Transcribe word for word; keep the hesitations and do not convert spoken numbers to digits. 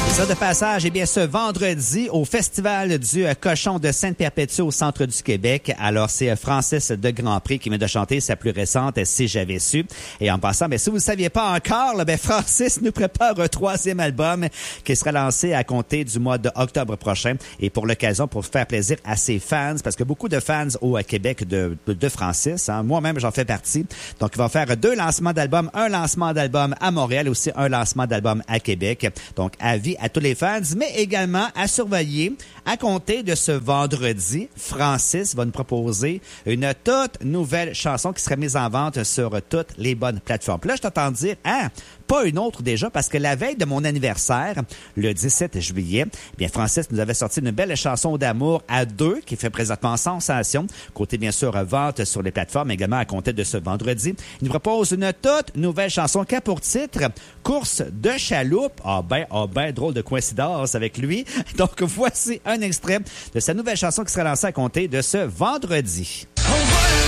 Ça de passage, eh bien, ce vendredi, au Festival du Cochon de Sainte-Perpétue au centre du Québec. Alors, c'est Francis de Grandpré qui vient de chanter sa plus récente « Si j'avais su ». Et en passant, ben, si vous ne le saviez pas encore, là, ben, Francis nous prépare un troisième album qui sera lancé à compter du mois d'octobre prochain. Et pour l'occasion, pour faire plaisir à ses fans, parce que beaucoup de fans au Québec de, de Francis, hein, moi-même, j'en fais partie. Donc, il va faire deux lancements d'albums, un lancement d'album à Montréal et aussi un lancement d'album à Québec. Donc, avis à tous les fans, mais également à surveiller. À compter de ce vendredi, Francis va nous proposer une toute nouvelle chanson qui sera mise en vente sur toutes les bonnes plateformes. Puis là, je t'entends dire, ah, pas une autre déjà, parce que la veille de mon anniversaire, le dix-sept juillet, eh bien, Francis nous avait sorti une belle chanson d'amour à deux qui fait présentement sensation. Côté, bien sûr, vente sur les plateformes, également à compter de ce vendredi. Il nous propose une toute nouvelle chanson qui a pour titre Course de chaloupe. Ah ben, ah ben, drôle de coïncidence avec lui. Donc, voici un extrait de sa nouvelle chanson qui sera lancée à compter de ce vendredi.